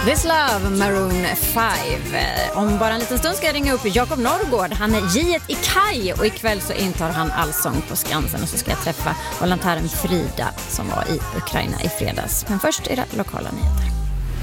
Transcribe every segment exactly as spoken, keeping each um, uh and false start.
This Love, Maroon fem. Om bara en liten stund ska jag ringa upp Jakob Norrgård. Han är giet i Kaj och ikväll så intar han Allsång på Skansen. Och så ska jag träffa volontären Frida som var i Ukraina i fredags. Men först är det lokala nyheter.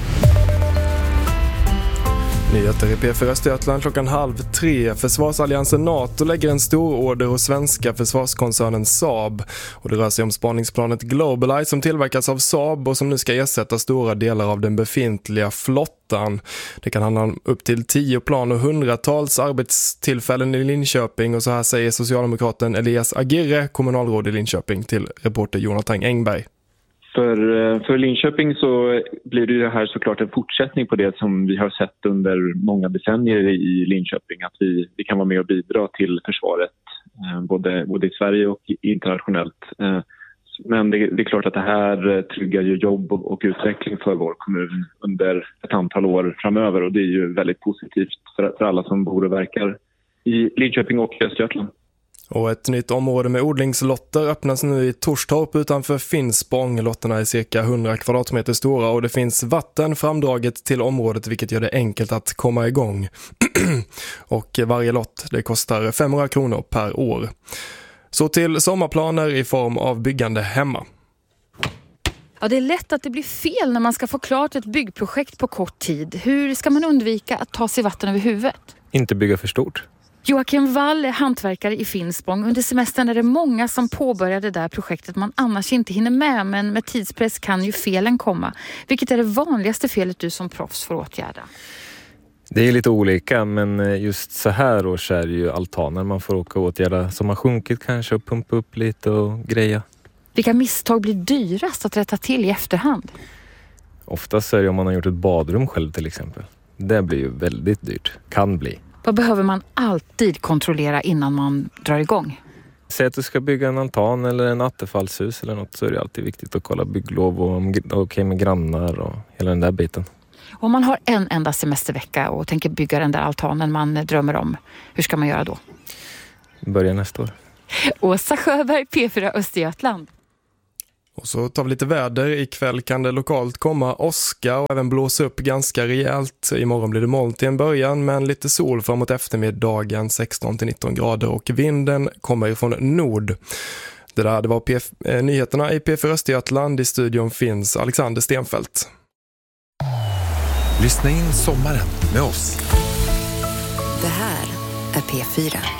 Nyheter i P fyra Östergötland klockan halv tre. Försvarsalliansen NATO lägger en stor order hos svenska försvarskoncernen Saab. Och det rör sig om spaningsplanet GlobalEye som tillverkas av Saab och som nu ska ersätta stora delar av den befintliga flottan. Det kan handla om upp till tio plan och hundratals arbetstillfällen i Linköping. Och så här säger socialdemokraten Elias Agirre, kommunalråd i Linköping, till reporter Jonathan Engberg. För, för Linköping så blir det här såklart en fortsättning på det som vi har sett under många decennier i Linköping. Att vi, vi kan vara med och bidra till försvaret både, både i Sverige och internationellt. Men det, det är klart att det här tryggar ju jobb och, och utveckling för vår kommun under ett antal år framöver. Och det är ju väldigt positivt för, för alla som bor och verkar i Linköping och Östergötland. Och ett nytt område med odlingslotter öppnas nu i Torstorp utanför Finspång. Lotterna är cirka hundra kvadratmeter stora och det finns vatten framdraget till området vilket gör det enkelt att komma igång. Och varje lott det kostar femhundra kronor per år. Så till sommarplaner i form av byggande hemma. Ja, det är lätt att det blir fel när man ska få klart ett byggprojekt på kort tid. Hur ska man undvika att ta sig vatten över huvudet? Inte bygga för stort. Joakim Wall är hantverkare i Finspång. Under semestern är det många som påbörjar det där projektet man annars inte hinner med. Men med tidspress kan ju felen komma. Vilket är det vanligaste felet du som proffs får åtgärda? Det är lite olika, men just så här års är det ju altaner man får åka och åtgärda som har sjunkit kanske och pumpa upp lite och greja. Vilka misstag blir dyrast att rätta till i efterhand? Oftast är det om man har gjort ett badrum själv till exempel. Det blir ju väldigt dyrt. Kan bli. Vad behöver man alltid kontrollera innan man drar igång? Säg att du ska bygga en altan eller en attefallshus eller något, så är det alltid viktigt att kolla bygglov och okej okay med grannar och hela den där biten. Om man har en enda semestervecka och tänker bygga den där altanen man drömmer om, hur ska man göra då? Börja nästa år. Åsa Sjöberg, P fyra Östergötland. Och så tar vi lite väder. Ikväll kan det lokalt komma åska och även blåsa upp ganska rejält. Imorgon blir det moln till en början men lite sol framåt eftermiddagen sexton till nitton grader och vinden kommer från nord. Det där det var P F, eh, nyheterna i P fyra Östergötland. I studion finns Alexander Stenfeldt. Lyssna in sommaren med oss. Det här är P fyra.